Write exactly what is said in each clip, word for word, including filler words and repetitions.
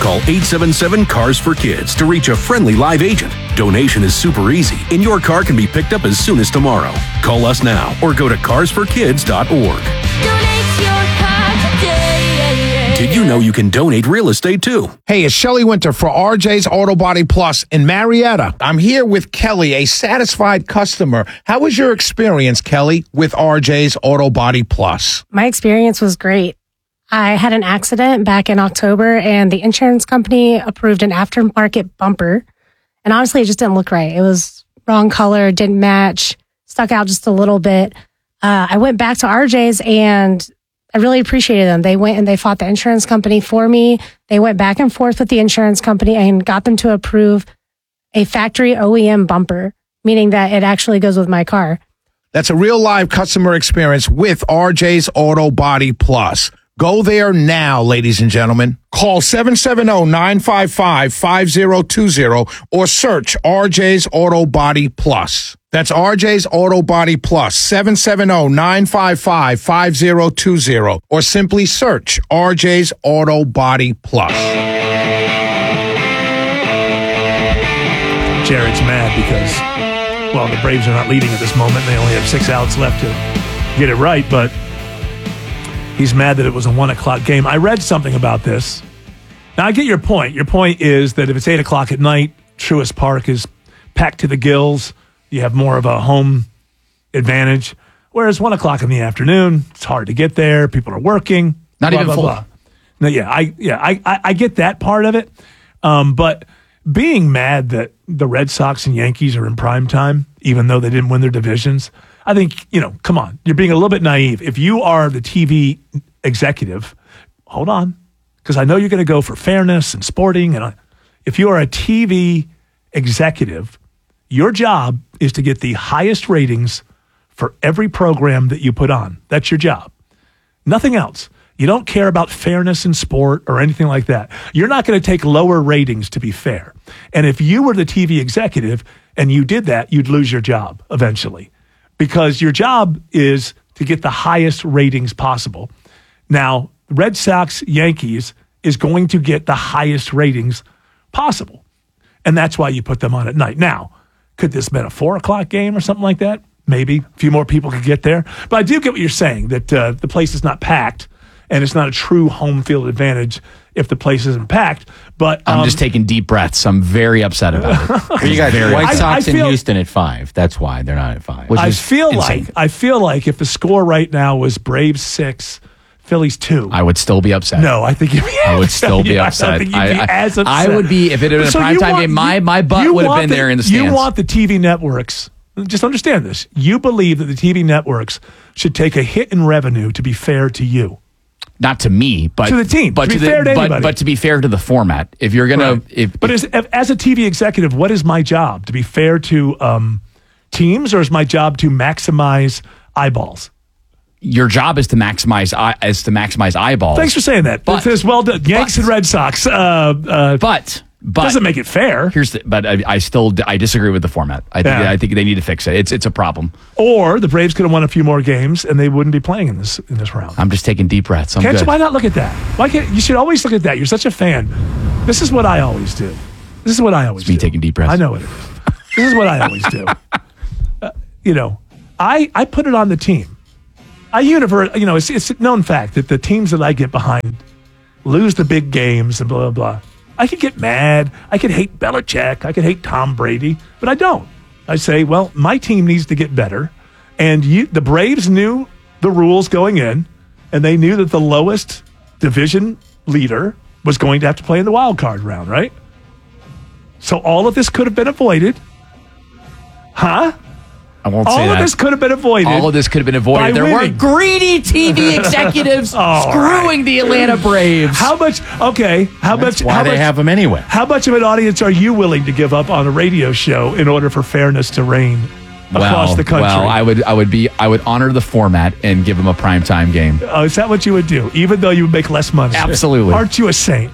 Call eight seven seven, C A R S for Kids to reach a friendly live agent. Donation is super easy, and your car can be picked up as soon as tomorrow. Call us now or go to cars for kids dot org. Donate your car today. Did you know you can donate real estate too? Hey, it's Shelley Winter for R J's Auto Body Plus in Marietta. I'm here with Kelly, a satisfied customer. How was your experience, Kelly, with R J's Auto Body Plus? My experience was great. I had an accident back in October, and the insurance company approved an aftermarket bumper. And honestly, it just didn't look right. It was wrong color, didn't match, stuck out just a little bit. Uh, I went back to R J's, and I really appreciated them. They went and they fought the insurance company for me. They went back and forth with the insurance company and got them to approve a factory O E M bumper, meaning that it actually goes with my car. That's a real live customer experience with R J's Auto Body Plus. Go there now, ladies and gentlemen. Call seven seven zero, nine five five, five zero two zero or search R J's Auto Body Plus. That's R J's Auto Body Plus, seven seven zero, nine five five, five zero two zero or simply search R J's Auto Body Plus. Jared's mad because, well, the Braves are not leading at this moment. They only have six outs left to get it right, but he's mad that it was a one o'clock game. I read something about this. Now, I get your point. Your point is that if it's eight o'clock at night, Truist Park is packed to the gills. You have more of a home advantage. Whereas one o'clock in the afternoon, it's hard to get there. People are working. Not blah, even blah, full. Blah. No, yeah, I yeah, I, I, I get that part of it. Um, but being mad that the Red Sox and Yankees are in prime time, even though they didn't win their divisions, I think, you know, come on. You're being a little bit naive. If you are the T V executive, hold on, because I know you're going to go for fairness and sporting. And if you are a T V executive, your job is to get the highest ratings for every program that you put on. That's your job. Nothing else. You don't care about fairness in sport or anything like that. You're not going to take lower ratings to be fair. And if you were the T V executive and you did that, you'd lose your job eventually. Because your job is to get the highest ratings possible. Now, Red Sox, Yankees is going to get the highest ratings possible. And that's why you put them on at night. Now, could this have been a four o'clock game or something like that? Maybe. A few more people could get there. But I do get what you're saying, that uh, the place is not packed, and it's not a true home field advantage if the place isn't packed. But um, I'm just taking deep breaths. I'm very upset about it. You got Very White upset. Sox I- I in feel- Houston at five. That's why they're not at five. Which I is feel insane. like I feel like if the score right now was Braves six, Phillies two. I would still be upset. No, I think you'd be I would still be Yeah, upset. I don't think you'd be I, I, as upset. I would be, if it had been a So you primetime want- game, my, you- my butt you would have want been there in the stands. You want the T V networks, just understand this, you believe that the T V networks should take a hit in revenue to be fair to you. Not to me, but To the team, but to be the, fair to but, anybody. but to be fair to the format. If you're gonna, Right. if, But if, as, as a T V executive, what is my job? To be fair to um, teams, or is my job to maximize eyeballs? your job is to maximize eye- is to maximize eyeballs. Thanks for saying that. But- It says, well done. Yanks but- and Red Sox. Uh, uh, But but doesn't make it fair. Here's the, but I, I still I disagree with the format. I think Yeah. I think they need to fix it. It's it's a problem. Or the Braves could have won a few more games and they wouldn't be playing in this in this round. I'm just taking deep breaths. I'm Can't you, good. why not look at that? Why can't you should always look at that? You're such a fan. This is what I always do. This is what I always It's me do. taking deep breaths. I know it is. This is what I always do. Uh, you know, I I put it on the team. I universe, you know, it's it's a known fact that the teams that I get behind lose the big games and blah blah blah. I could get mad. I could hate Belichick. I could hate Tom Brady, but I don't. I say, well, my team needs to get better, and you, the Braves knew the rules going in, and they knew that the lowest division leader was going to have to play in the wild card round, right? So all of this could have been avoided, huh? I won't All say of that. this could have been avoided. All of this could have been by avoided. There winning. were greedy T V executives All screwing right. the Atlanta Braves. How much? Okay, how That's much? why how they much, have them anyway. How much of an audience are you willing to give up on a radio show in order for fairness to reign across well, the country? Well, I would I would be I would honor the format and give them a primetime game. Oh, is that what you would do, even though you would make less money? Absolutely. Aren't you a saint?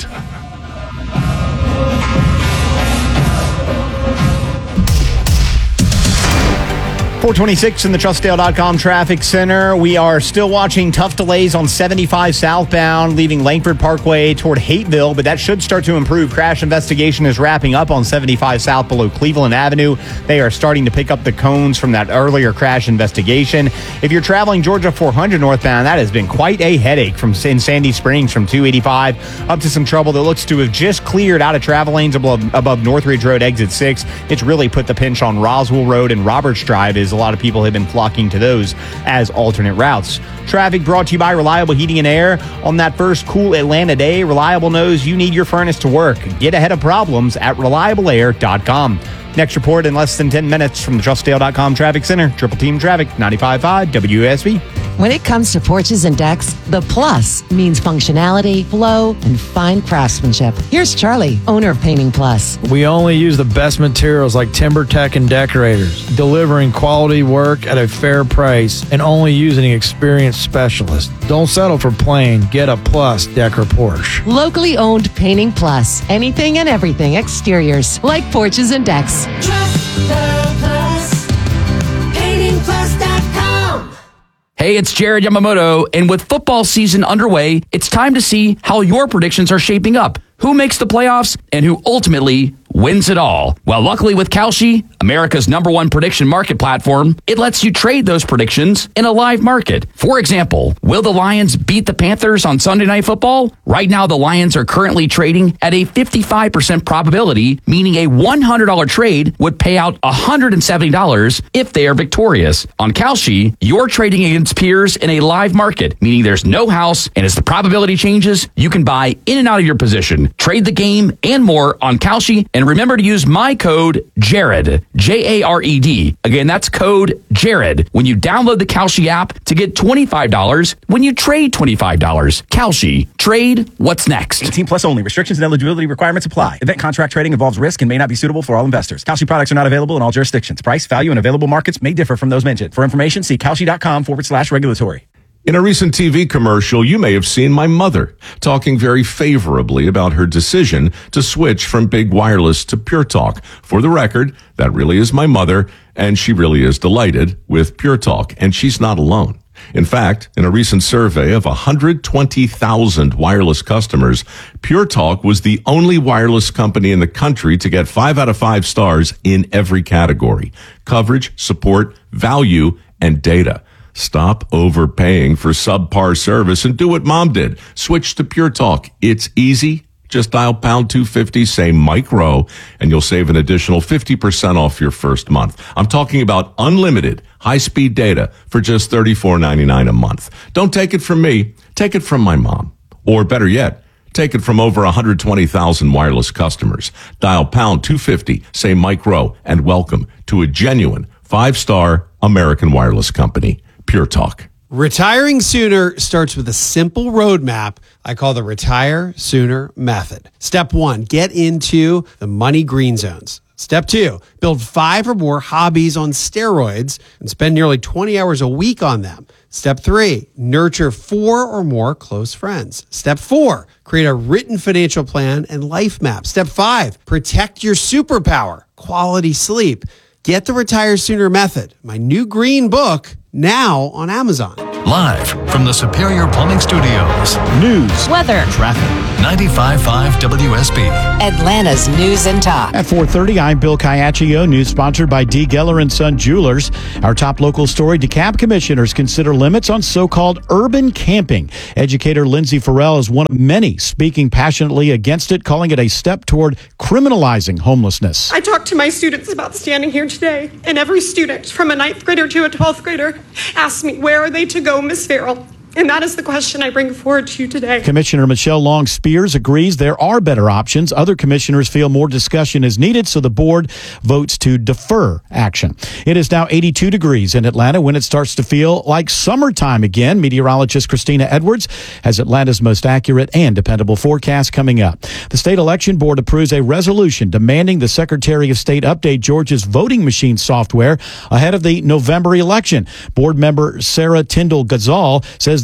four twenty-six in the Trustdale dot com traffic center. We are still watching tough delays on seventy-five southbound, leaving Langford Parkway toward Hateville, but that should start to improve. Crash investigation is wrapping up on seventy-five south below Cleveland Avenue. They are starting to pick up the cones from that earlier crash investigation. If you're traveling Georgia four hundred northbound, that has been quite a headache from in Sandy Springs from two eighty-five up to some trouble that looks to have just cleared out of travel lanes above, above Northridge Road exit six. It's really put the pinch on Roswell Road and Roberts Drive, as a lot of people have been flocking to those as alternate routes. Traffic brought to you by Reliable Heating and Air. On that first cool Atlanta day, Reliable knows you need your furnace to work. Get ahead of problems at reliable air dot com. Next report in less than ten minutes from the Trustdale dot com Traffic Center. Triple Team Traffic, ninety-five point five W S B. When it comes to porches and decks, the plus means functionality, flow, and fine craftsmanship. Here's Charlie, owner of Painting Plus. We only use the best materials like TimberTech and Decorators, delivering quality work at a fair price and only using experienced specialists. Don't settle for plain. Get a Plus deck or Porsche. Locally owned Painting Plus. Anything and everything exteriors, like porches and decks. Trust the Plus. painting plus dot com. Hey, it's Jared Yamamoto, and with football season underway, it's time to see how your predictions are shaping up. Who makes the playoffs and who ultimately wins it all? Well, luckily with Kalshi, America's number one prediction market platform, it lets you trade those predictions in a live market. For example, will the Lions beat the Panthers on Sunday Night Football? Right now, the Lions are currently trading at a fifty-five percent probability, meaning a one hundred dollars trade would pay out one hundred seventy dollars if they are victorious. On Kalshi, you're trading against peers in a live market, meaning there's no house, and as the probability changes, you can buy in and out of your position, trade the game, and more on Kalshi. And remember to use my code JARED, J A R E D. Again, that's code JARED when you download the Kalshi app to get twenty-five dollars when you trade twenty-five dollars. Kalshi. Trade what's next. eighteen plus only. Restrictions and eligibility requirements apply. Event contract trading involves risk and may not be suitable for all investors. Kalshi products are not available in all jurisdictions. Price, value, and available markets may differ from those mentioned. For information, see Kalshi.com forward slash regulatory. In a recent T V commercial, you may have seen my mother talking very favorably about her decision to switch from Big Wireless to Pure Talk. For the record, that really is my mother, and she really is delighted with Pure Talk, and she's not alone. In fact, in a recent survey of one hundred twenty thousand wireless customers, Pure Talk was the only wireless company in the country to get five out of five stars in every category: coverage, support, value, and data. Stop overpaying for subpar service and do what Mom did. Switch to Pure Talk. It's easy. Just dial pound two fifty, say Mike Rowe, and you'll save an additional fifty percent off your first month. I'm talking about unlimited high-speed data for just thirty-four ninety-nine a month. Don't take it from me. Take it from my mom. Or better yet, take it from over one hundred twenty thousand wireless customers. Dial pound two fifty, say Mike Rowe, and welcome to a genuine five-star American wireless company. Pure Talk. Retiring sooner starts with a simple roadmap I call the Retire Sooner Method. Step one, get into the money green zones. Step two, build five or more hobbies on steroids and spend nearly twenty hours a week on them. Step three, nurture four or more close friends. Step four, create a written financial plan and life map. Step five, protect your superpower, quality sleep. Get the Retire Sooner Method, my new green book, now on Amazon. Live from the Superior Plumbing Studios. News, weather, traffic. ninety-five point five W S B. Atlanta's News and Talk. At four thirty, I'm Bill Caiaccio. News sponsored by D. Geller and Son Jewelers. Our top local story, DeKalb commissioners consider limits on so-called urban camping. Educator Lindsay Farrell is one of many speaking passionately against it, calling it a step toward criminalizing homelessness. I talked to my students about standing here today, and every student, from a ninth grader to a twelfth grader, asked me, where are they to go, Miz Farrell? And that is the question I bring forward to you today. Commissioner Michelle Long Spears agrees there are better options. Other commissioners feel more discussion is needed, so the board votes to defer action. It is now eighty-two degrees in Atlanta when it starts to feel like summertime again. Meteorologist Christina Edwards has Atlanta's most accurate and dependable forecast coming up. The state election board approves a resolution demanding the Secretary of State update Georgia's voting machine software ahead of the November election. Board member Sarah Tyndall Ghazal says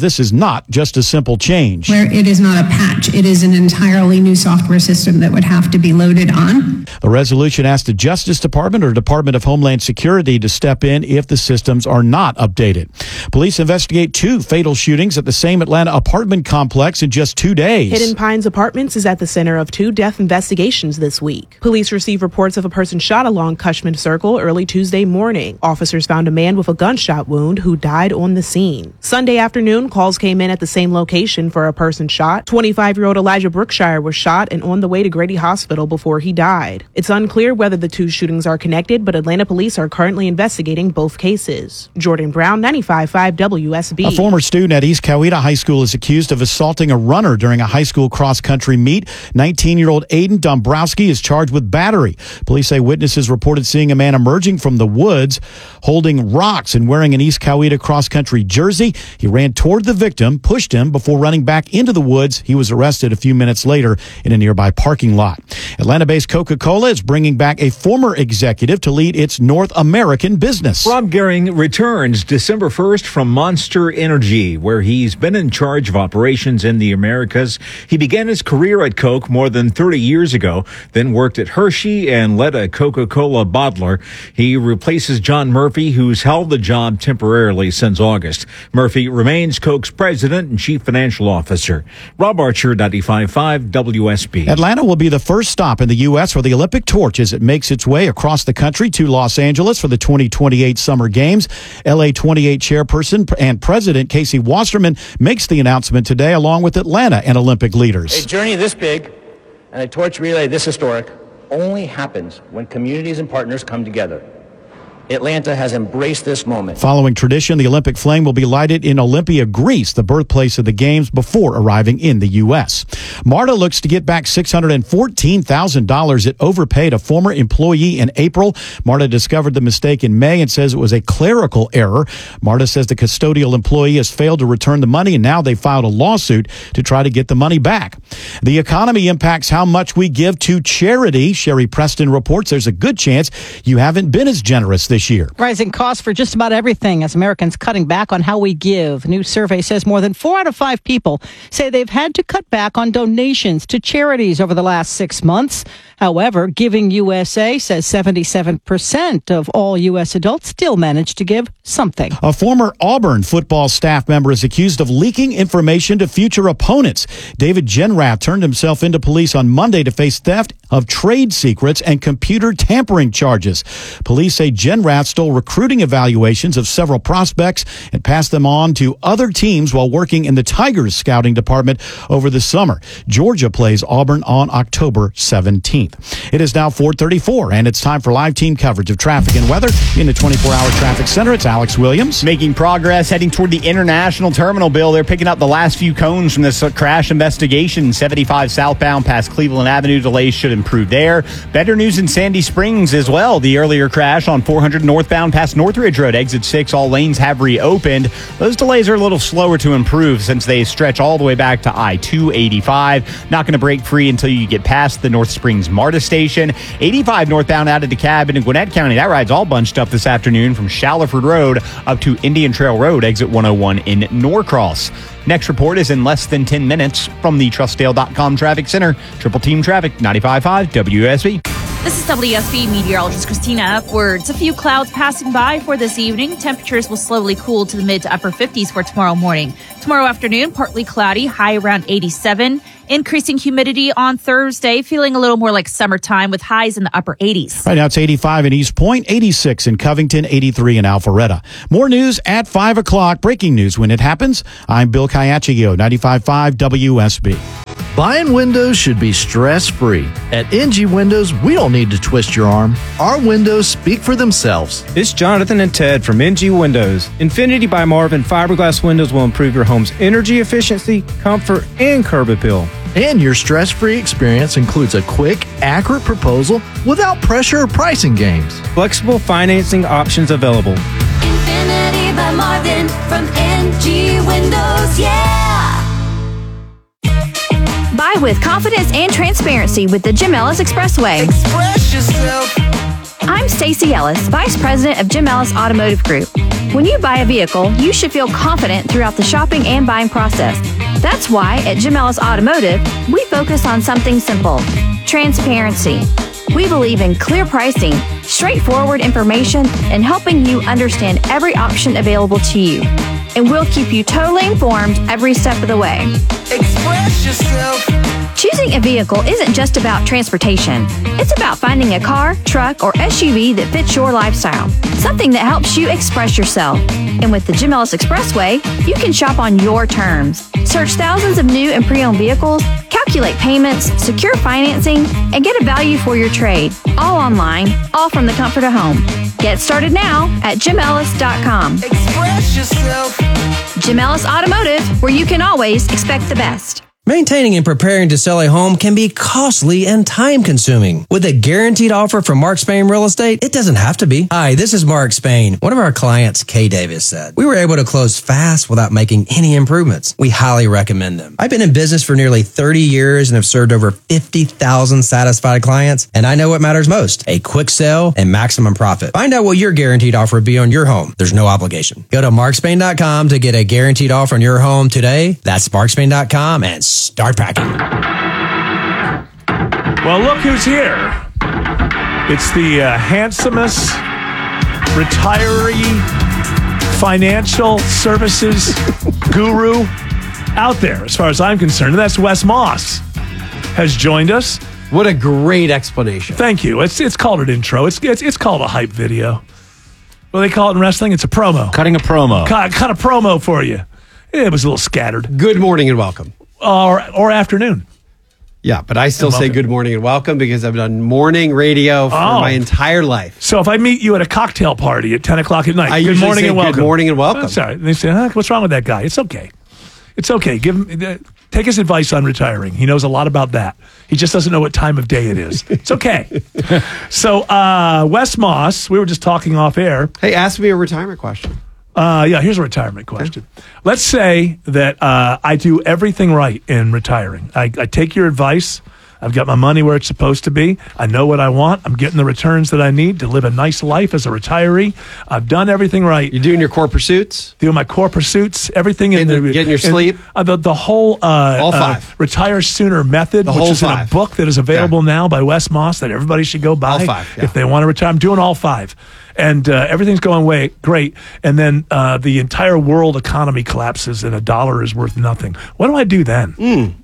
this is not just a simple change. Where it is not a patch, it is an entirely new software system that would have to be loaded on. The resolution asked the Justice Department or Department of Homeland Security to step in if the systems are not updated. Police investigate two fatal shootings at the same Atlanta apartment complex in just two days. Hidden Pines Apartments is at the center of two death investigations this week. Police received reports of a person shot along Cushman Circle early Tuesday morning. Officers found a man with a gunshot wound who died on the scene. Sunday afternoon, calls came in at the same location for a person shot. twenty-five-year-old Elijah Brookshire was shot and on the way to Grady Hospital before he died. It's unclear whether the two shootings are connected, but Atlanta police are currently investigating both cases. Jordan Brown, ninety-five point five W S B. A former student at East Coweta High School is accused of assaulting a runner during a high school cross-country meet. nineteen-year-old Aiden Dombrowski is charged with battery. Police say witnesses reported seeing a man emerging from the woods holding rocks and wearing an East Coweta cross-country jersey. He ran toward the victim, pushed him before running back into the woods. He was arrested a few minutes later in a nearby parking lot. Atlanta-based Coca-Cola is bringing back a former executive to lead its North American business. Rob Gehring returns December first from Monster Energy, where he's been in charge of operations in the Americas. He began his career at Coke more than thirty years ago, then worked at Hershey and led a Coca-Cola bottler. He replaces John Murphy, who's held the job temporarily since August. Murphy remains Coke's president and chief financial officer. Rob Archer, ninety-five point five W S B. Atlanta will be the first stop in the U S for the Olympic torch as it makes its way across the country to Los Angeles for the twenty twenty-eight Summer Games. L A twenty-eight chairperson and president Casey Wasserman makes the announcement today along with Atlanta and Olympic leaders. A journey this big and a torch relay this historic only happens when communities and partners come together. Atlanta has embraced this moment. Following tradition, the Olympic flame will be lighted in Olympia, Greece, the birthplace of the Games, before arriving in the U S. MARTA looks to get back six hundred fourteen thousand dollars it overpaid a former employee in April. MARTA discovered the mistake in May and says it was a clerical error. MARTA says the custodial employee has failed to return the money, and now they filed a lawsuit to try to get the money back. The economy impacts how much we give to charity. Sherry Preston reports there's a good chance you haven't been as generous this year. Rising costs for just about everything as Americans cutting back on how we give. A new survey says more than four out of five people say they've had to cut back on donations to charities over the last six months. However, Giving U S A says seventy-seven percent of all U S adults still manage to give something. A former Auburn football staff member is accused of leaking information to future opponents. David Genrath turned himself into police on Monday to face theft of trade secrets and computer tampering charges. Police say Genrath stole recruiting evaluations of several prospects and passed them on to other teams while working in the Tigers scouting department over the summer. Georgia plays Auburn on October seventeenth. It is now four thirty-four, and it's time for live team coverage of traffic and weather in the twenty-four hour traffic center. It's Alex Williams. Making progress heading toward the International Terminal, Bill. They're picking up the last few cones from this crash investigation. seventy-five southbound past Cleveland Avenue. Delays should improve there. Better news in Sandy Springs as well. The earlier crash on four hundred northbound past Northridge Road, exit six. All lanes have reopened. Those delays are a little slower to improve since they stretch all the way back to I two eighty-five. Not going to break free until you get past the North Springs MARTA station. eighty-five northbound out of DeKalb in Gwinnett County. That ride's all bunched up this afternoon from Shaliford Road up to Indian Trail Road, exit one oh one in Norcross. Next report is in less than ten minutes from the Trustdale dot com Traffic Center. Triple Team Traffic, ninety-five point five W S B. This is W S B meteorologist Christina Upwards. A few clouds passing by for this evening. Temperatures will slowly cool to the mid to upper fifties for tomorrow morning. Tomorrow afternoon, partly cloudy, high around eighty-seven. Increasing humidity on Thursday, feeling a little more like summertime with highs in the upper eighties. Right now it's eighty-five in East Point, eighty-six in Covington, eighty-three in Alpharetta. More news at five o'clock. Breaking news when it happens. I'm Bill Caiaccio, ninety-five point five W S B. Buying windows should be stress-free. At N G Windows, we don't need to twist your arm. Our windows speak for themselves. It's Jonathan and Ted from N G Windows. Infinity by Marvin fiberglass windows will improve your home's energy efficiency, comfort, and curb appeal. And your stress-free experience includes a quick, accurate proposal without pressure or pricing games. Flexible financing options available. Infinity by Marvin from N G Windows, yeah! Buy with confidence and transparency with the Jim Ellis Expressway. Express yourself. I'm Stacey Ellis, Vice President of Jim Ellis Automotive Group. When you buy a vehicle, you should feel confident throughout the shopping and buying process. That's why at Jim Ellis Automotive, we focus on something simple: transparency. We believe in clear pricing, straightforward information, and helping you understand every option available to you. And we'll keep you totally informed every step of the way. Express yourself. Choosing a vehicle isn't just about transportation. It's about finding a car, truck, or S U V that fits your lifestyle. Something that helps you express yourself. And with the Jim Ellis Expressway, you can shop on your terms. Search thousands of new and pre-owned vehicles, calculate payments, secure financing, and get a value for your trade. All online, all from the comfort of home. Get started now at jim ellis dot com. Express yourself. Jim Ellis Automotive, where you can always expect the best. Maintaining and preparing to sell a home can be costly and time-consuming. With a guaranteed offer from Mark Spain Real Estate, it doesn't have to be. Hi, this is Mark Spain. One of our clients, Kay Davis, said, "We were able to close fast without making any improvements. We highly recommend them." I've been in business for nearly thirty years and have served over fifty thousand satisfied clients, and I know what matters most: a quick sale and maximum profit. Find out what your guaranteed offer would be on your home. There's no obligation. Go to mark spain dot com to get a guaranteed offer on your home today. That's mark spain dot com and start packing. Well, look who's here. It's the uh, handsomest retiree financial services guru out there, as far as I'm concerned. And that's Wes Moss has joined us. What a great explanation. Thank you. It's it's called an intro. It's it's, it's called a hype video. What do they call it in wrestling? It's a promo. Cutting a promo. Cut, cut a promo for you. It was a little scattered. Good morning and welcome. Or, or afternoon. Yeah, but I still say good morning and welcome because I've done morning radio for Oh. my entire life. So if I meet you at a cocktail party at ten o'clock at night, I good usually morning say and welcome. good morning and welcome. That's all right. And they say, huh, what's wrong with that guy? It's okay. It's okay. Give him, uh, take his advice on retiring. He knows a lot about that. He just doesn't know what time of day it is. It's okay. So uh, Wes Moss, we were just talking off air. Hey, ask me a retirement question. Uh, yeah, here's a retirement question. Okay. Let's say that uh, I do everything right in retiring. I, I take your advice. I've got my money where it's supposed to be. I know what I want. I'm getting the returns that I need to live a nice life as a retiree. I've done everything right. You're doing your core pursuits? Doing my core pursuits. Everything in getting, the getting your in, sleep? Uh, the, the whole uh, All five. Uh, Retire Sooner method, The which whole is five. in a book that is available Yeah. now by Wes Moss that everybody should go buy All five, yeah. if they want to retire. I'm doing all five. And uh, everything's going way great. And then uh, the entire world economy collapses and a dollar is worth nothing. What do I do then? Mm.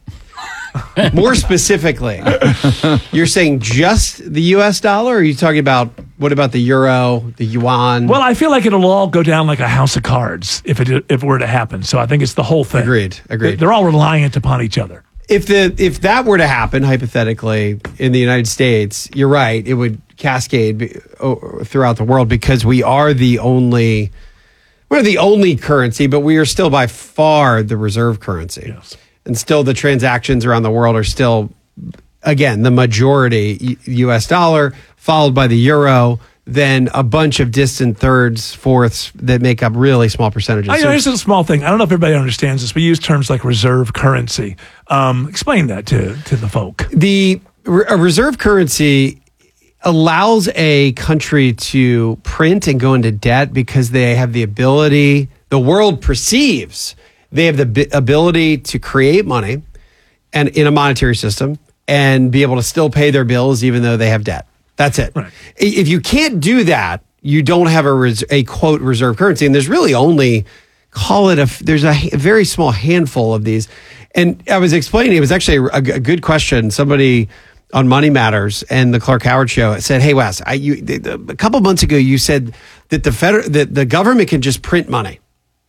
More specifically, you're saying just the U S dollar, or are you talking about, what about the euro, the yuan? Well, I feel like it'll all go down like a house of cards if it if it were to happen. So I think it's the whole thing. Agreed, agreed. They're all reliant upon each other. If the if that were to happen, hypothetically, in the United States, you're right, it would cascade be- o- throughout the world because we are the only, we're the only currency, but we are still by far the reserve currency. Yes. And still the transactions around the world are still, again, the majority U S dollar, followed by the euro, then a bunch of distant thirds, fourths that make up really small percentages. I know, So- here's a small thing. I don't know if everybody understands this. We use terms like reserve currency. Um, explain that to, to the folk. The a reserve currency allows a country to print and go into debt because they have the ability, the world perceives they have the bi- ability to create money and in a monetary system and be able to still pay their bills even though they have debt. That's it. Right. I- If you can't do that, you don't have a, res- a quote reserve currency. And there's really only, call it a, f- there's a, h- a very small handful of these. And I was explaining, it was actually a, g- a good question. Somebody on Money Matters and the Clark Howard Show said, "Hey Wes, I, you, the, the, a couple months ago you said that the federal that the government can just print money."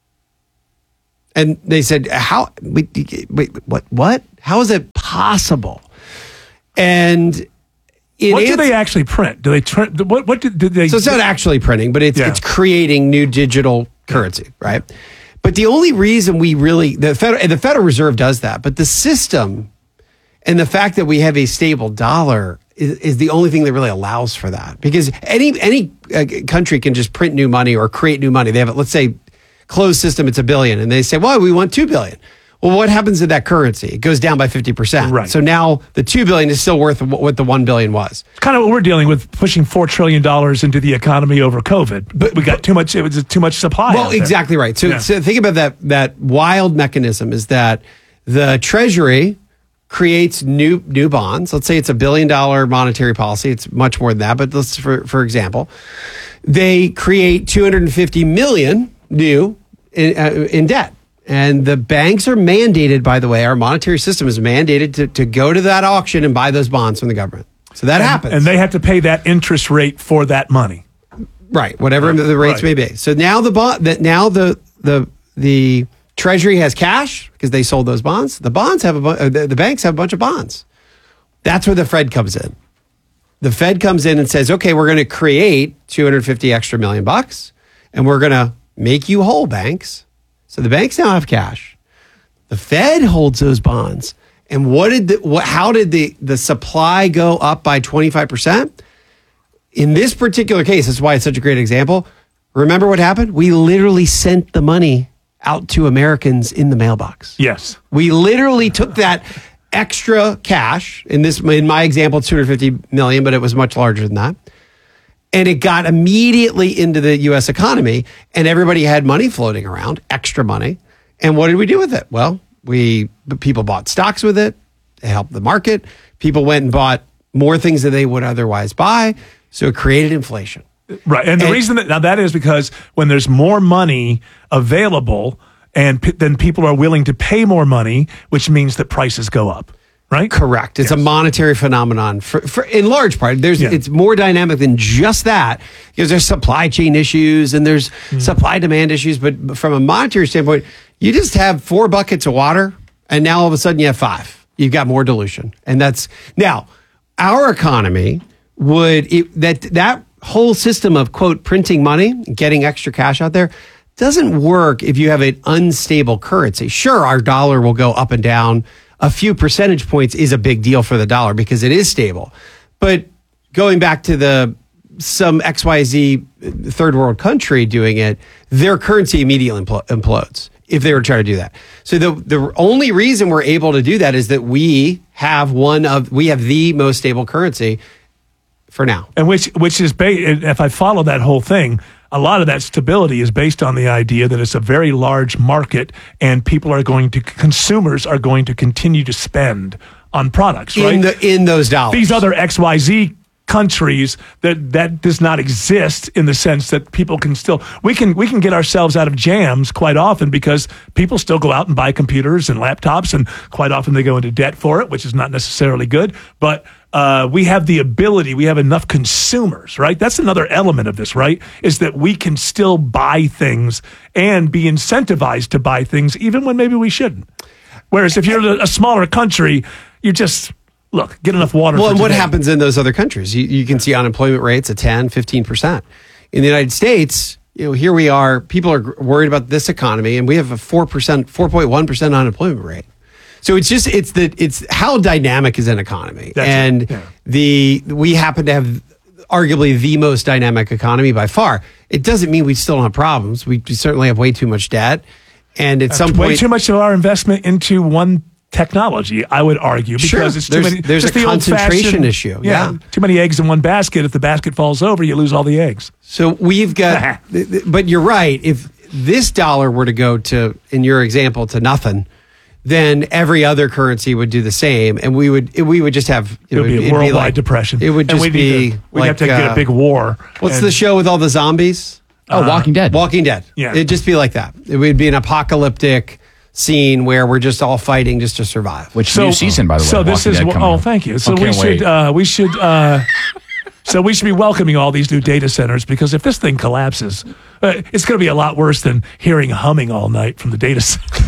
And they said, "How? Wait, wait, what? What? How is it possible?" And in What do ans- they actually print? Do they tr- what? What did, did they? So it's not actually printing, but it's Yeah. it's creating new digital currency, right? But the only reason we really the federal the Federal Reserve does that, but the system and the fact that we have a stable dollar is, is the only thing that really allows for that. Because any any uh, country can just print new money or create new money. They have, let's say, closed system, it's a billion, and they say, well, we want two billion. Well, what happens to that currency? It goes down by fifty percent. Right. So now the two billion dollars is still worth what the one billion dollars was. It's kind of what we're dealing with, pushing four trillion dollars into the economy over COVID. But we got too much, it was too much supply. Well, out there. exactly right. So, Yeah. so think about that, that wild mechanism is that the Treasury creates new new bonds. Let's say it's a billion dollar monetary policy. It's much more than that, but let's for for example, they create two hundred fifty million new in, uh, in debt. And the banks are mandated, by the way, our monetary system is mandated to, to go to that auction and buy those bonds from the government. So that and, happens. And they have to pay that interest rate for that money. Right, whatever Right. the rates Right. may be. So now the bond that now the the the Treasury has cash because they sold those bonds. The bonds have a bu- uh, the, the banks have a bunch of bonds. That's where the Fed comes in. The Fed comes in and says, "Okay, we're going to create two hundred fifty extra million bucks, and we're going to make you whole, banks." So the banks now have cash. The Fed holds those bonds. And what did the, what, how did the, the supply go up by twenty-five percent? In this particular case, that's why it's such a great example. Remember what happened? We literally sent the money out to Americans in the mailbox. Yes. We literally took that extra cash, in this in my example, two hundred fifty million, but it was much larger than that. And it got immediately into the U S economy, and everybody had money floating around, extra money. And what did we do with it? Well, we people bought stocks with it. It helped the market. People went and bought more things than they would otherwise buy. So it created inflation. Right. And the And- reason that now that is because when there's more money available and p- then people are willing to pay more money, which means that prices go up. Right? Correct. It's a monetary phenomenon for, for in large part. There's Yeah. it's more dynamic than just that because there's supply chain issues and there's Mm. supply demand issues. But from a monetary standpoint, you just have four buckets of water, and now all of a sudden you have five. You've got more dilution, and that's now our economy would it, that that whole system of quote printing money, getting extra cash out there. Doesn't work if you have an unstable currency. Sure, our dollar will go up and down. A few percentage points is a big deal for the dollar because it is stable. But going back to the some X Y Z third world country doing it, their currency immediately impl- implodes if they were trying to do that. So the the only reason we're able to do that is that we have one of we have the most stable currency for now. And which which is ba- if I follow that whole thing, a lot of that stability is based on the idea that it's a very large market and people are going to consumers are going to continue to spend on products, right? In the in those dollars. These other X Y Z countries that that does not exist in the sense that people can still we can we can get ourselves out of jams quite often because people still go out and buy computers and laptops, and quite often they go into debt for it, which is not necessarily good, but uh, we have the ability, we have enough consumers, right? That's another element of this, right? Is that we can still buy things and be incentivized to buy things even when maybe we shouldn't. Whereas if you're a smaller country, you just look, get enough water. Well, for and what today. happens in those other countries? You, you can see unemployment rates at ten, fifteen percent. In the United States, you know, here we are, people are worried about this economy, and we have a four percent, four point one percent unemployment rate. So it's just, it's the, it's how dynamic is an economy. That's and it, yeah. the, we happen to have arguably the most dynamic economy by far. It doesn't mean we still don't have problems. We certainly have way too much debt. And at some way point, too much of our investment into one technology, I would argue, because Sure. it's too There's- many. there's just a the concentration old-fashioned- issue, yeah. too many eggs in one basket. If the basket falls over, you lose all the eggs. So we've got, but you're right. If this dollar were to go to, in your example, to nothing, then every other currency would do the same, and we would we would just have It would be a it'd worldwide like- depression. It would And just we'd be need to- we'd like, have to get a uh, big war. What's And- the show with all the zombies? Oh, Walking Dead. Walking Dead. Yeah. It'd just be like that. It would be an apocalyptic scene where we're just all fighting just to survive. Which new season, by the way? So this Walking is Dead wh- coming oh, up. thank you. So I we can't should wait. uh, we should uh, so we should be welcoming all these new data centers, because if this thing collapses, uh, it's going to be a lot worse than hearing humming all night from the data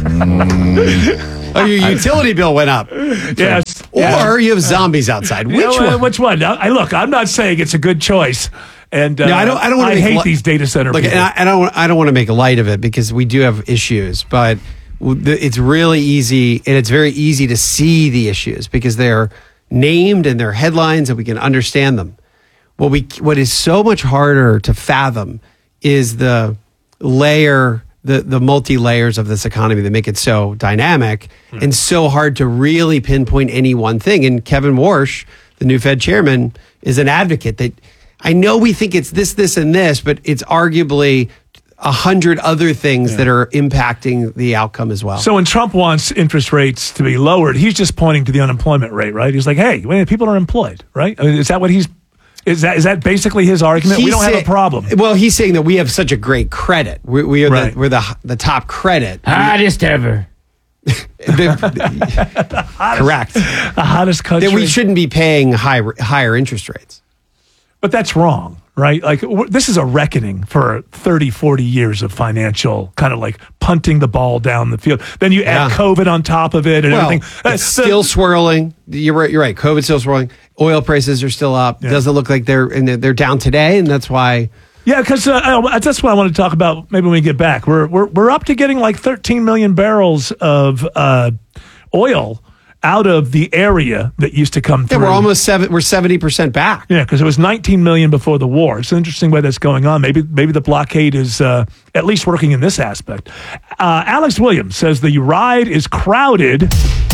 center. Oh, your utility bill went up. Yes. Or Yeah. you have zombies outside. Which You know, uh, one? Which one? Now, I look. I'm not saying it's a good choice, and uh, No, I don't. I don't want to I make hate li- these data center Look, people. and I, I don't. I don't want to make light of it because we do have issues, but w- the- it's really easy, and it's very easy to see the issues because they're named and they're headlines, and we can understand them. What we what is so much harder to fathom is the layer the, the multi-layers of this economy that make it so dynamic hmm. and so hard to really pinpoint any one thing. And Kevin Warsh, the new Fed chairman, is an advocate that I know we think it's this, this, and this, but it's arguably a hundred other things yeah. that are impacting the outcome as well. So when Trump wants interest rates to be lowered, he's just pointing to the unemployment rate, right? He's like, hey, wait, people are employed, right? I mean, is that what he's... Is that is that basically his argument? He's we don't say, have a problem. Well, he's saying that we have such a great credit. We, we are right. the, we're the the top credit. Hottest ever. the hottest, Correct. The hottest country. That we shouldn't be paying high, higher interest rates. But that's wrong, right? Like, w- this is a reckoning for thirty, forty years of financial kind of like punting the ball down the field. Then you add yeah. COVID on top of it and well, everything. It's still swirling. You're right. You're right. COVID's still swirling. Oil prices are still up. Yeah. Doesn't look like they're and they're down today, and that's why. Yeah, because uh, that's what I want to talk about. Maybe when we get back, we're we're we're up to getting like thirteen million barrels of uh, oil out of the area that used to come through. Yeah, we're almost seven. We're seventy percent back. Yeah, because it was nineteen million before the war. It's an interesting way that's going on. Maybe maybe the blockade is uh, at least working in this aspect. Uh, Alex Williams says the ride is crowded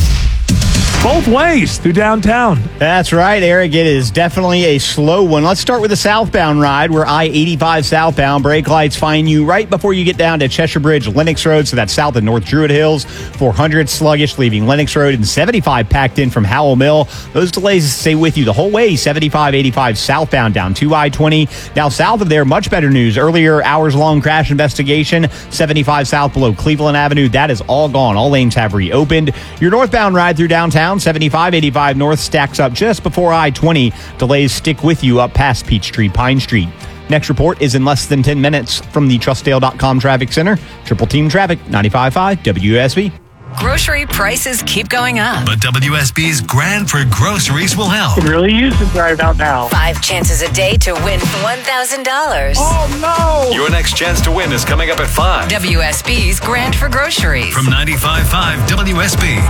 both ways through downtown. That's right, Eric. It is definitely a slow one. Let's start with the southbound ride where I eighty-five southbound brake lights find you right before you get down to Cheshire Bridge, Lennox Road. So that's south of North Druid Hills. four hundred sluggish leaving Lennox Road, and seventy-five packed in from Howell Mill. Those delays stay with you the whole way. seventy-five eighty-five southbound down to I twenty. Now south of there, much better news. Earlier hours-long crash investigation. seventy-five south below Cleveland Avenue. That is all gone. All lanes have reopened. Your northbound ride through downtown. seventy-five eighty-five north stacks up just before I twenty. Delays stick with you up past Peachtree, Pine Street. Next report is in less than ten minutes from the Trustdale dot com Traffic Center. Triple Team Traffic, ninety-five point five W S B. Grocery prices keep going up. But W S B's Grand for Groceries will help. It really is to drive out now. Five chances a day to win one thousand dollars. Oh, no! Your next chance to win is coming up at five. W S B's Grand for Groceries. From ninety-five point five W S B.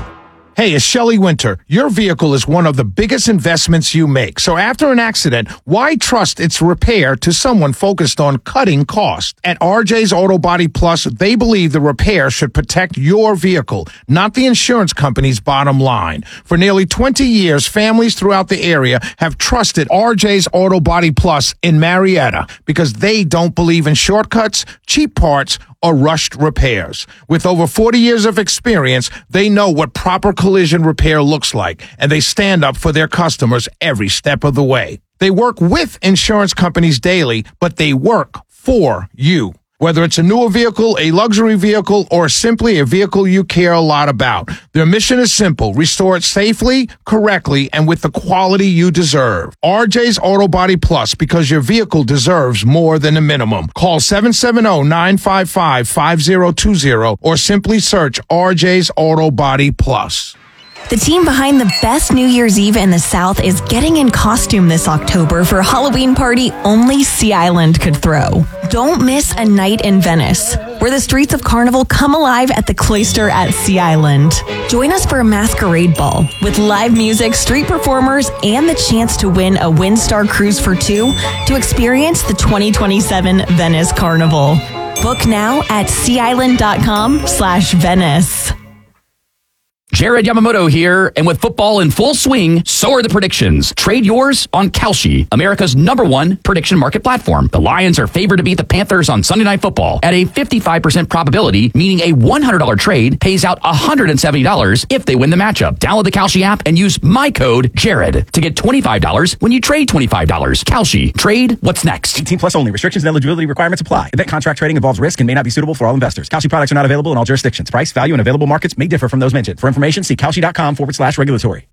Hey, it's Shelley Winter. Your vehicle is one of the biggest investments you make. So after an accident, why trust its repair to someone focused on cutting costs? At R J's Auto Body Plus, they believe the repair should protect your vehicle, not the insurance company's bottom line. For nearly twenty years, families throughout the area have trusted R J's Auto Body Plus in Marietta because they don't believe in shortcuts, cheap parts, or rushed repairs. With over forty years of experience, they know what proper collision repair looks like, and they stand up for their customers every step of the way. They work with insurance companies daily, but they work for you. Whether it's a newer vehicle, a luxury vehicle, or simply a vehicle you care a lot about, their mission is simple: restore it safely, correctly, and with the quality you deserve. R J's Auto Body Plus, because your vehicle deserves more than a minimum. Call seven seven zero, nine five five, five zero two zero or simply search R J's Auto Body Plus. The team behind the best New Year's Eve in the South is getting in costume this October for a Halloween party only Sea Island could throw. Don't miss a night in Venice, where the streets of Carnival come alive at the Cloister at Sea Island. Join us for a masquerade ball with live music, street performers, and the chance to win a Windstar cruise for two to experience the twenty twenty-seven Venice Carnival. Book now at sea island dot com slash Venice. Jared Yamamoto here, and with football in full swing, so are the predictions. Trade yours on Kalshi, America's number one prediction market platform. The Lions are favored to beat the Panthers on Sunday Night Football at a fifty-five percent probability, meaning a one hundred dollars trade pays out one hundred seventy dollars if they win the matchup. Download the Kalshi app and use my code Jared to get twenty-five dollars when you trade twenty-five dollars. Kalshi, trade what's next. eighteen plus only. Restrictions and eligibility requirements apply. Event contract trading involves risk and may not be suitable for all investors. Kalshi products are not available in all jurisdictions. Price, value, and available markets may differ from those mentioned. For information, see Kalshi.com forward slash regulatory.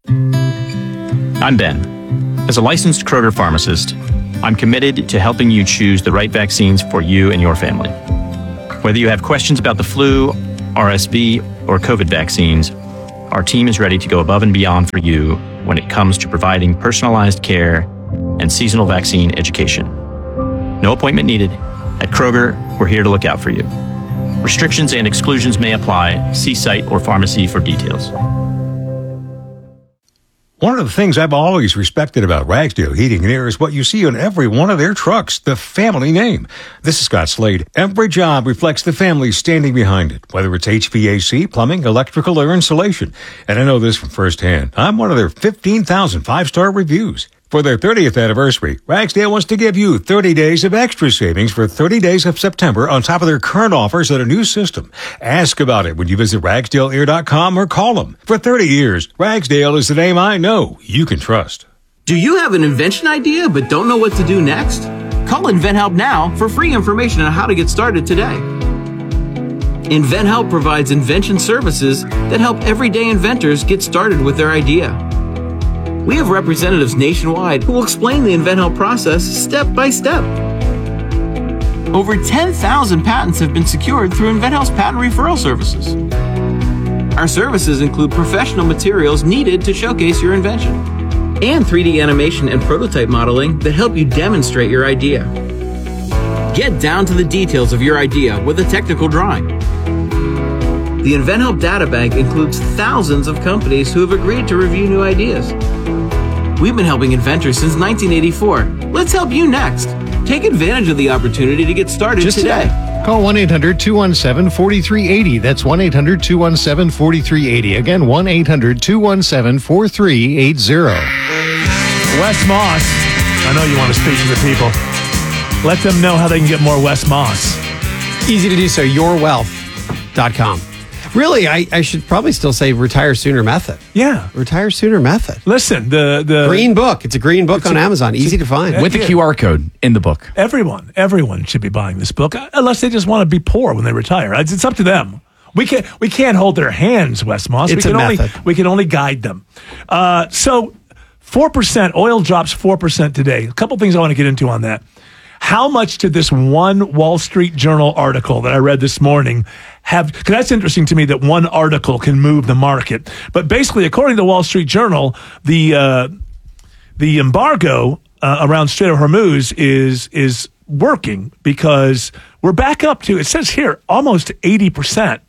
I'm Ben. As a licensed Kroger pharmacist, I'm committed to helping you choose the right vaccines for you and your family. Whether you have questions about the flu, R S V, or COVID vaccines, our team is ready to go above and beyond for you when it comes to providing personalized care and seasonal vaccine education. No appointment needed. At Kroger, we're here to look out for you. Restrictions and exclusions may apply. See site or pharmacy for details. One of the things I've always respected about Ragsdale Heating and Air is what you see on every one of their trucks, the family name. This is Scott Slade. Every job reflects the family standing behind it, whether it's H V A C, plumbing, electrical, or insulation. And I know this from firsthand. I'm one of their fifteen thousand five-star reviews. For their thirtieth anniversary, Ragsdale wants to give you thirty days of extra savings for thirty days of September on top of their current offers on a new system. Ask about it when you visit ragsdale air dot com or call them. For thirty years, Ragsdale is the name I know you can trust. Do you have an invention idea but don't know what to do next? Call InventHelp now for free information on how to get started today. InventHelp provides invention services that help everyday inventors get started with their idea. We have representatives nationwide who will explain the InventHelp process step by step. Over ten thousand patents have been secured through InventHelp's patent referral services. Our services include professional materials needed to showcase your invention and three D animation and prototype modeling that help you demonstrate your idea. Get down to the details of your idea with a technical drawing. The InventHelp Databank includes thousands of companies who have agreed to review new ideas. We've been helping inventors since nineteen eighty-four. Let's help you next. Take advantage of the opportunity to get started Just today. today. Call one eight hundred two one seven four three eight zero. That's one eight hundred two one seven four three eight zero. Again, one eight hundred two one seven four three eight zero. Wes Moss, I know you want to speak to the people. Let them know how they can get more Wes Moss. Easy to do so, your wealth dot com. Really, I, I should probably still say Retire Sooner Method. Yeah. Retire Sooner Method. Listen, the... the Green book. It's a green book on a, Amazon. Easy to find. With the Q R code in the book. Everyone, everyone should be buying this book, unless they just want to be poor when they retire. It's, it's up to them. We can't, we can't hold their hands, Wes Moss. It's we can a only, method. We can only guide them. Uh, so, four percent, oil drops four percent today. A couple things I want to get into on that. How much did this one Wall Street Journal article that I read this morning have? Because that's interesting to me that one article can move the market. But basically, according to the Wall Street Journal, the uh, the embargo uh, around Strait of Hormuz is is working because we're back up to, it says here, almost eighty percent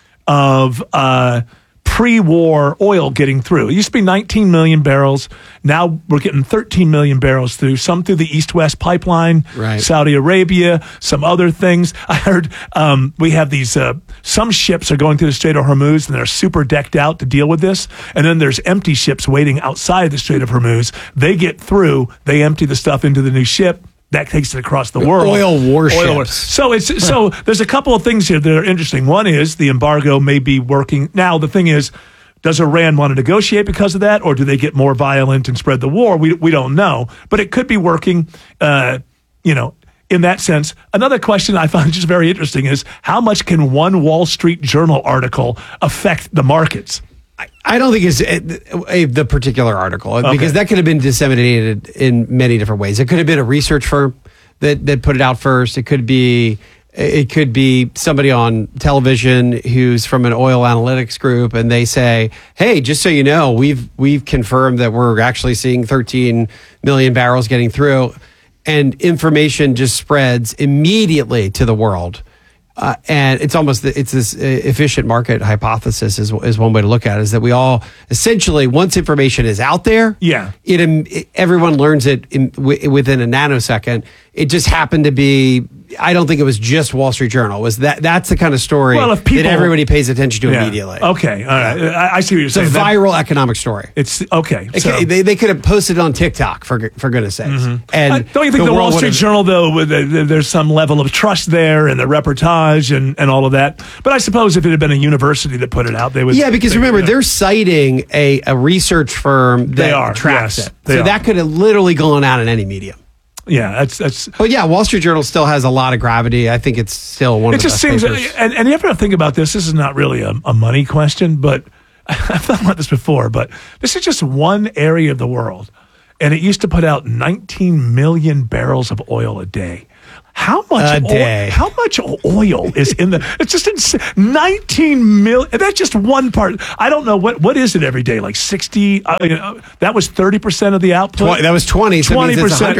of uh, pre-war oil getting through. It used to be nineteen million barrels. Now we're getting thirteen million barrels through, some through the East-West pipeline, right. Saudi Arabia, some other things. I heard um, we have these, uh, some ships are going through the Strait of Hormuz and they're super decked out to deal with this. And then there's empty ships waiting outside the Strait of Hormuz. They get through, they empty the stuff into the new ship. That takes it across the world. Oil warships. Oil war- so it's so there's a couple of things here that are interesting. One is the embargo may be working. Now the thing is, does Iran want to negotiate because of that, or do they get more violent and spread the war? We we don't know, but it could be working. Uh, you know, in that sense. Another question I found just very interesting is how much can one Wall Street Journal article affect the markets? I don't think it's uh, a, the particular article Okay. because that could have been disseminated in many different ways. It could have been a research firm that, that put it out first. It could be it could be somebody on television who's from an oil analytics group, and they say, "Hey, just so you know, we've we've confirmed that we're actually seeing thirteen million barrels getting through," and information just spreads immediately to the world. Uh, and it's almost the, it's this uh, efficient market hypothesis is is one way to look at it, is that we all essentially, once information is out there, yeah, it, it everyone learns it in, w- within a nanosecond. It just happened to be. I don't think it was just Wall Street Journal. It was that that's the kind of story well, if people, that everybody pays attention to yeah. immediately. Okay, all right, I, I see what you're it's saying. It's a That, viral economic story. It's okay. It, so. they, they could have posted on TikTok for for goodness sakes. Mm-hmm. And uh, don't you think the, the Wall Street Journal, though, with the, there's some level of trust there and the reportage and, and all of that? But I suppose if it had been a university that put it out, they would. Yeah, because they, remember, you know. they're citing a, a research firm that They are, tracks yes, it. they So are. that could have literally gone out in any medium. Yeah, that's that's. But yeah, Wall Street Journal still has a lot of gravity. I think it's still one It of the just best seems, papers. and, and you ever think about this? This is not really a, a money question, but I've thought about this before. But this is just one area of the world, and it used to put out nineteen million barrels of oil a day. How much A oil, day. How much oil is in the? It's just insane. nineteen million. That's just one part. I don't know what what is it every day. Like sixty. Uh, you know, that was thirty percent of the output. Tw- that was twenty. So Twenty it means it's percent. one hundred.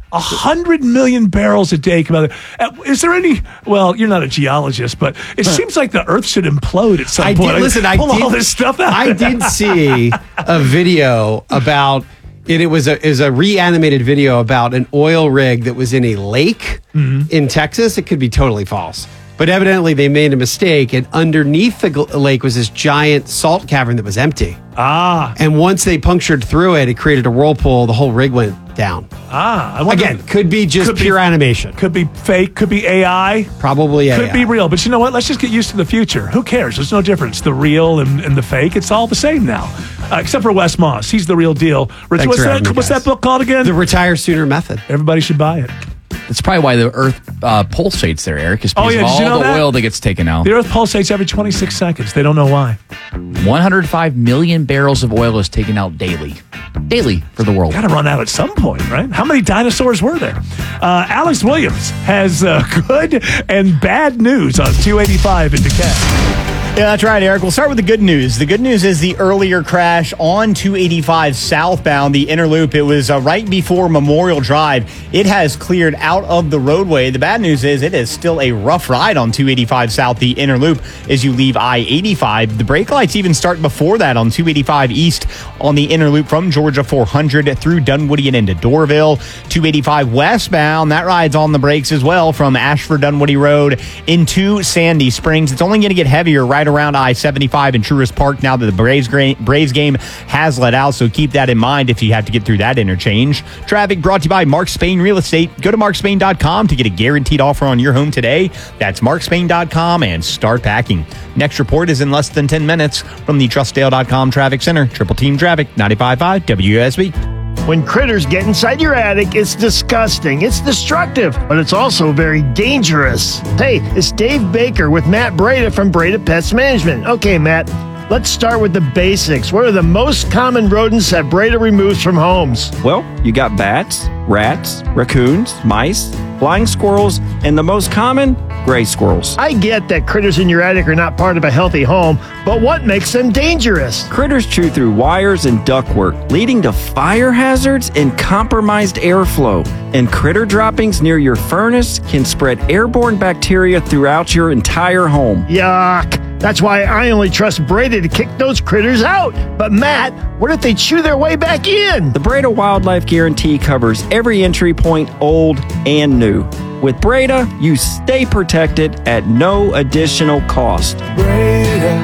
A hundred million barrels a day come out of there. Is there any? Well, you're not a geologist, but it seems like the Earth should implode at some I point. did, listen, I pull did, all this stuff out. I did see a video about it. It was a is a reanimated video about an oil rig that was in a lake Mm-hmm. in Texas. It could be totally false, but evidently they made a mistake, and underneath the gl- lake was this giant salt cavern that was empty. Ah, and once they punctured through it, it created a whirlpool. The whole rig went down. Ah, I wonder, Again, could be just could be- pure animation. Could be fake. Could be A I. Probably A I. Could be real. But you know what? Let's just get used to the future. Who cares? There's no difference. The real and, and the fake. It's all the same now. Uh, except for Wes Moss. He's the real deal. Rich, Thanks what's for having that? me, What's guys. that book called again? The Retire Sooner Method. Everybody should buy it. That's probably why the Earth uh, pulsates there, Eric, is Oh, because yeah, of did all you know the that? oil that gets taken out. The Earth pulsates every twenty-six seconds. They don't know why. one hundred five million barrels of oil is taken out daily. Daily for the world. Got to run out at some point, right? How many dinosaurs were there? Uh, Alex Williams has uh, good and bad news on two eighty-five in DeKalb. Yeah, that's right, Eric. We'll start with the good news. The good news is the earlier crash on two eighty-five southbound, the inner loop. It was uh, right before Memorial Drive. It has cleared out of the roadway. The bad news is it is still a rough ride on two eighty-five south, the inner loop, as you leave I eighty-five. The brake lights even start before that on two eighty-five east on the inner loop from Georgia four hundred through Dunwoody and into Doraville. two eighty-five westbound, that ride's on the brakes as well from Ashford Dunwoody Road into Sandy Springs. It's only going to get heavier right around I seventy-five in Truist Park now that the Braves, gra- Braves game has let out, so keep that in mind if you have to get through that interchange. Traffic brought to you by Mark Spain Real Estate. Go to mark spain dot com to get a guaranteed offer on your home today. That's mark spain dot com and start packing. Next report is in less than ten minutes from the Trustdale dot com Traffic Center. Triple Team Traffic, ninety-five point five W S B. When critters get inside your attic, it's disgusting, it's destructive, but it's also very dangerous. Hey, it's Dave Baker with Matt Breda from Breda Pest Management. Okay, Matt, let's start with the basics. What are the most common rodents that Breda removes from homes? Well, you got bats, rats, raccoons, mice, flying squirrels, and the most common, gray squirrels. I get that critters in your attic are not part of a healthy home, but what makes them dangerous? Critters chew through wires and ductwork, leading to fire hazards and compromised airflow. And critter droppings near your furnace can spread airborne bacteria throughout your entire home. Yuck! That's why I only trust Breda to kick those critters out. But Matt, what if they chew their way back in? The Breda Wildlife Guarantee covers every entry point, old and new. With Breda, you stay protected at no additional cost. Breda,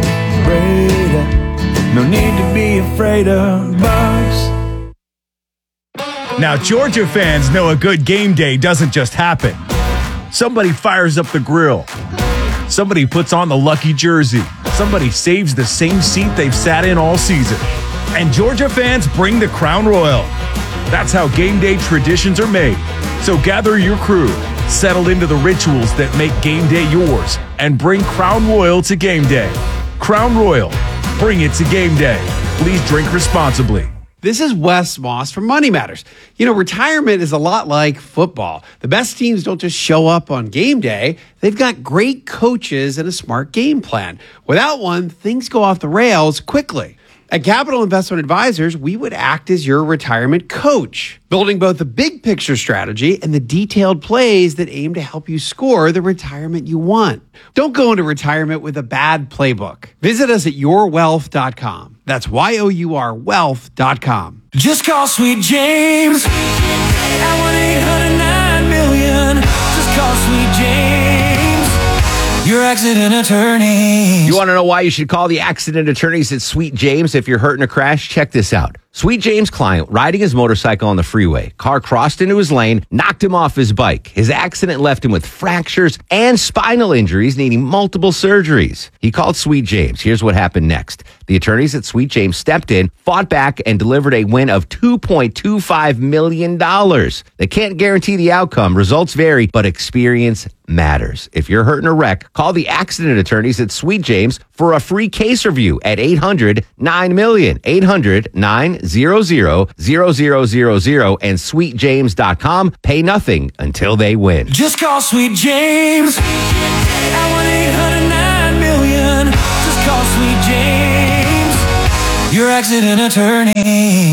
Breda, no need to be afraid of bugs. Now, Georgia fans know a good game day doesn't just happen. Somebody fires up the grill. Somebody puts on the lucky jersey. Somebody saves the same seat they've sat in all season. And Georgia fans bring the Crown Royal. That's how game day traditions are made. So gather your crew, settle into the rituals that make game day yours, and bring Crown Royal to game day. Crown Royal, bring it to game day. Please drink responsibly. This is Wes Moss from Money Matters. You know, retirement is a lot like football. The best teams don't just show up on game day. They've got great coaches and a smart game plan. Without one, things go off the rails quickly. At Capital Investment Advisors, we would act as your retirement coach, building both the big picture strategy and the detailed plays that aim to help you score the retirement you want. Don't go into retirement with a bad playbook. Visit us at your wealth dot com. That's Y O U R wealth dot com. Just call Sweet James at one eight hundred nine million. Just call Sweet James, your accident attorney. You want to know why you should call the accident attorneys at Sweet James if you're hurt in a crash? Check this out. Sweet James' client, riding his motorcycle on the freeway. Car crossed into his lane, knocked him off his bike. His accident left him with fractures and spinal injuries, needing multiple surgeries. He called Sweet James. Here's what happened next. The attorneys at Sweet James stepped in, fought back, and delivered a win of two point two five million dollars. They can't guarantee the outcome. Results vary, but experience matters. If you're hurt in a wreck, call the accident attorneys at Sweet James for a free case review at eight hundred nine million, eight hundred nine hundred zero zero zero zero and sweet james dot com. Pay nothing until they win. Just call Sweet James at one eight hundred nine million. Just call Sweet James, your accident attorneys.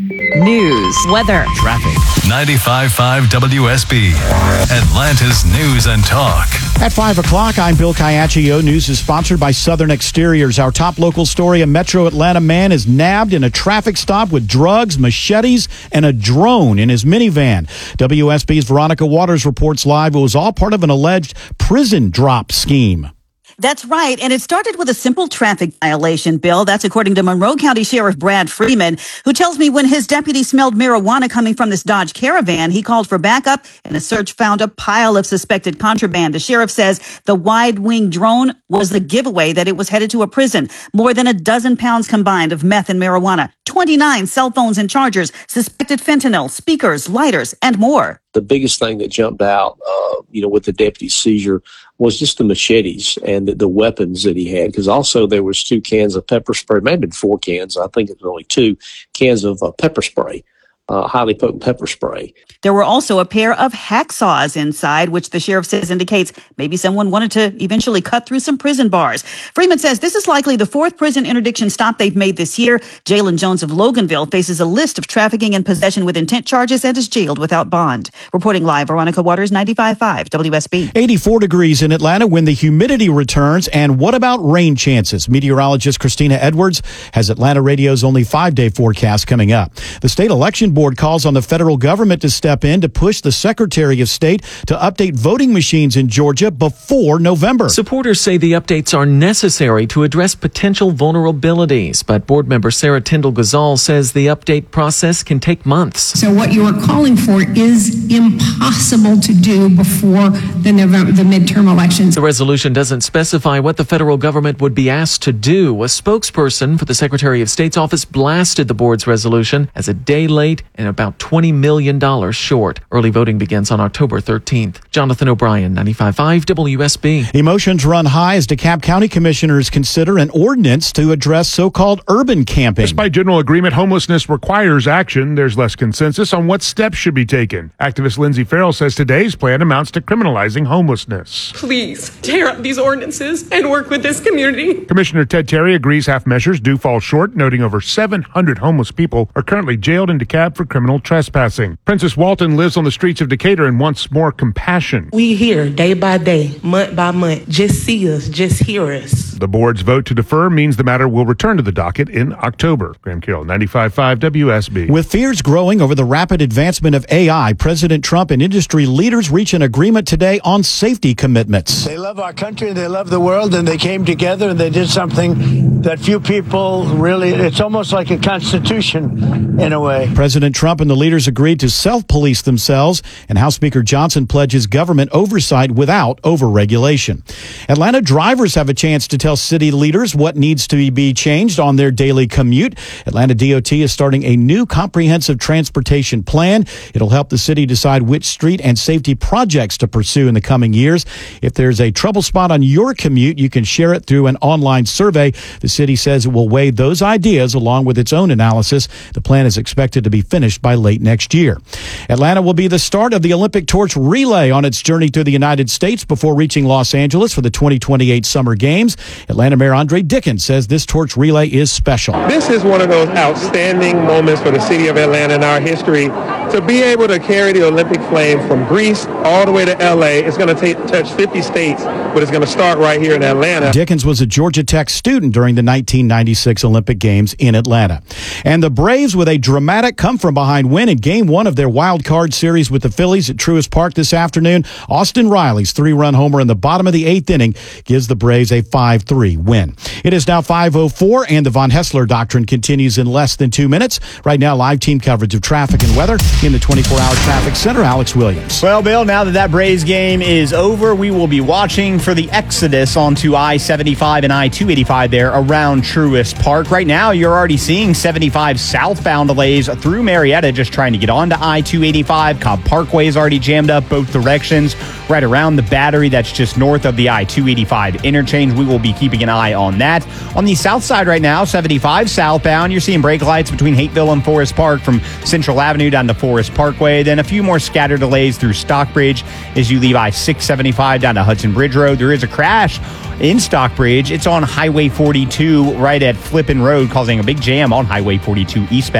News. Weather. Traffic. ninety-five point five W S B. Atlanta's News and Talk. At five o'clock, I'm Bill Caiaccio. News is sponsored by Southern Exteriors. Our top local story, a Metro Atlanta man is nabbed in a traffic stop with drugs, machetes, and a drone in his minivan. W S B's Veronica Waters reports live it was all part of an alleged prison drop scheme. That's right. And it started with a simple traffic violation, Bill. That's according to Monroe County Sheriff Brad Freeman, who tells me when his deputy smelled marijuana coming from this Dodge Caravan, he called for backup and a search found a pile of suspected contraband. The sheriff says the wide-wing drone was the giveaway that it was headed to a prison. More than a dozen pounds combined of meth and marijuana, twenty-nine cell phones and chargers, suspected fentanyl, speakers, lighters, and more. The biggest thing that jumped out, uh, you know, with the deputy's seizure was just the machetes and the, the weapons that he had. Because also there was two cans of pepper spray, maybe four cans. I think it was only two cans of uh, pepper spray. Uh, highly potent pepper spray. There were also a pair of hacksaws inside, which the sheriff says indicates maybe someone wanted to eventually cut through some prison bars. Freeman says this is likely the fourth prison interdiction stop they've made this year. Jalen Jones of Loganville faces a list of trafficking and possession with intent charges and is jailed without bond. Reporting live, Veronica Waters, ninety-five point five W S B. eighty-four degrees in Atlanta when the humidity returns. And what about rain chances? Meteorologist Christina Edwards has Atlanta Radio's only five-day forecast coming up. The state election board calls on the federal government to step in to push the Secretary of State to update voting machines in Georgia before November. Supporters say the updates are necessary to address potential vulnerabilities, but board member Sarah Tyndall Gazal says the update process can take months. So what you are calling for is impossible to do before the November, the midterm elections. The resolution doesn't specify what the federal government would be asked to do. A spokesperson for the Secretary of State's office blasted the board's resolution as a day late and about twenty million dollars short. Early voting begins on October thirteenth. Jonathan O'Brien, ninety-five point five W S B. Emotions run high as DeKalb County commissioners consider an ordinance to address so-called urban camping. Despite general agreement, homelessness requires action. There's less consensus on what steps should be taken. Activist Lindsay Farrell says today's plan amounts to criminalizing homelessness. Please tear up these ordinances and work with this community. Commissioner Ted Terry agrees half measures do fall short, noting over seven hundred homeless people are currently jailed in DeKalb for criminal trespassing. Princess Walton lives on the streets of Decatur and wants more compassion. We here day by day, month by month. Just see us, just hear us. The board's vote to defer means the matter will return to the docket in October. Graham Carroll, ninety-five point five W S B. With fears growing over the rapid advancement of A I, President Trump and industry leaders reach an agreement today on safety commitments. They love our country and they love the world, and they came together and they did something that few people really, it's almost like a constitution in a way. President Trump and the leaders agreed to self-police themselves, and House Speaker Johnson pledges government oversight without overregulation. Atlanta drivers have a chance to tell city leaders what needs to be changed on their daily commute. Atlanta D O T is starting a new comprehensive transportation plan. It'll help the city decide which street and safety projects to pursue in the coming years. If there's a trouble spot on your commute, you can share it through an online survey. The city says it will weigh those ideas along with its own analysis. The plan is expected to be finished by late next year. Atlanta will be the start of the Olympic torch relay on its journey through the United States before reaching Los Angeles for the twenty twenty-eight Summer Games. Atlanta Mayor Andre Dickens says this torch relay is special. This is one of those outstanding moments for the city of Atlanta in our history. To be able to carry the Olympic flame from Greece all the way to L A, it's going to touch fifty states, but it's going to start right here in Atlanta. Dickens was a Georgia Tech student during the nineteen ninety-six Olympic Games in Atlanta. And the Braves with a dramatic come-from-behind win in Game one of their wild card series with the Phillies at Truist Park this afternoon. Austin Riley's three-run homer in the bottom of the eighth inning gives the Braves a five three win. It is now five oh four, and the Von Hessler Doctrine continues in less than two minutes. Right now, live team coverage of traffic and weather in the twenty-four hour Traffic Center. Alex Williams. Well, Bill, now that that Braves game is over, we will be watching for the exodus onto I seventy-five and I two eighty-five there around Truist Park. Right now, you're already seeing seventy-five southbound delays through Marietta, just trying to get onto I two eighty-five. Cobb Parkway is already jammed up both directions. Right around the Battery, that's just north of the I two eighty-five interchange. We will be keeping an eye on that. On the south side right now, seventy-five southbound, you're seeing brake lights between Hateville and Forest Park from Central Avenue down to Forest Parkway. Then a few more scattered delays through Stockbridge as you leave I six seventy-five down to Hudson Bridge Road. There is a crash in Stockbridge. It's on Highway forty-two right at Flippin Road, causing a big jam on Highway forty-two eastbound.